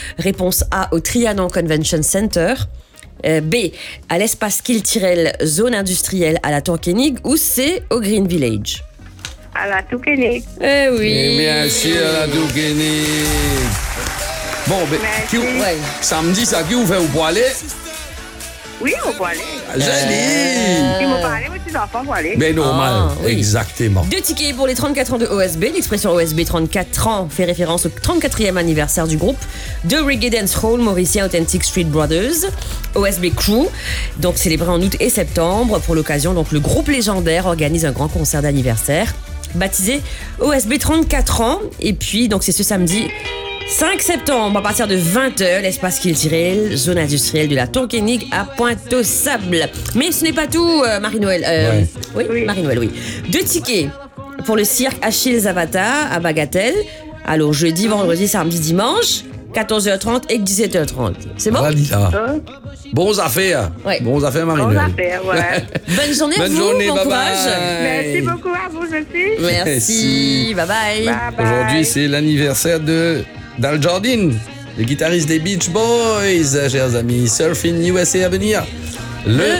Réponse A, au Trianon Convention Center. B, à l'espace Kiltirel, zone industrielle à la Torkenig. Ou C, au Green Village. À la Touquenig. Eh oui. Et bien sûr, la Touquenig. Bon, ben, Ouais. samedi, ça qui vous fait pour aller? Oui, on peut aller. Joli! Ils m'ont parlé, moi, petits enfants, pour aller. Ben normal, Oui. exactement. 2 tickets pour les 34 ans de OSB. L'expression OSB 34 ans fait référence au 34e anniversaire du groupe de reggae dancehall mauricien Authentic Street Brothers, OSB Crew, donc célébré en août et septembre. Pour l'occasion, donc le groupe légendaire organise un grand concert d'anniversaire baptisé OSB 34 ans. Et puis, donc c'est ce samedi 5 septembre, à partir de 20h, l'espace Kiltirel, zone industrielle de la Tonkénig à Pointe-aux-Sables. Mais ce n'est pas tout, Marie-Noël. Oui, Marie-Noël, oui. 2 tickets pour le cirque Achille Zavata à Bagatelle. Alors, jeudi, vendredi, samedi, dimanche, 14h30 et 17h30. C'est bon? Valida. Bons affaires. Ouais. Bons affaires, Bonne Marie-Noël. affaire, ouais. Bonne journée à Bonne vous, journée, bon bye courage. bye. Merci beaucoup à vous aussi. Merci, bye bye. Bye bye. Aujourd'hui, c'est l'anniversaire de Dal Jardine, le guitariste des Beach Boys, chers amis. Surfing USA à venir. Le